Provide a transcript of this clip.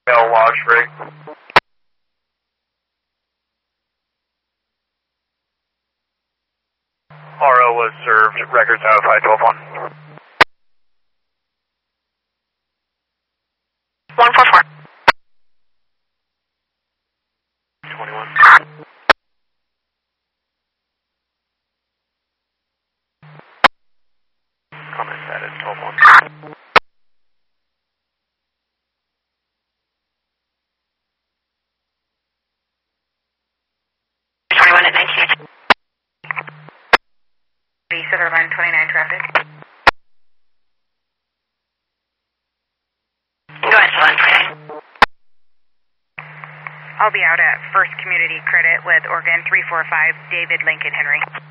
Lodge rig. RO was served, records out of 5121. 144. 21. Comment status 12-1. 21 at 19. Center line 29 traffic. Go ahead, Line 29. I'll be out at First Community Credit with Oregon 345, David Lincoln Henry.